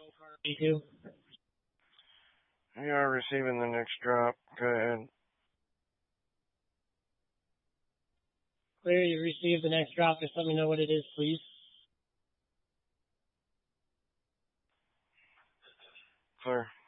You You are receiving the next drop. Go ahead. clear, you received the next drop. Just let me know what it is, please. Clear.